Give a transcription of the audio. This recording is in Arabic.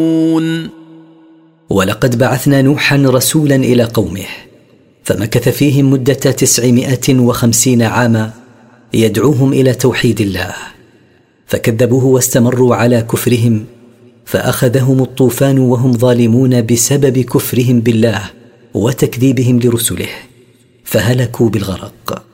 ولقد بعثنا نوحا رسولا إلى قومه فمكث فيهم مدة 950 عاما يدعوهم إلى توحيد الله، فكذبوه واستمروا على كفرهم، فأخذهم الطوفان وهم ظالمون بسبب كفرهم بالله وتكذيبهم لرسله، فهلكوا بالغرق.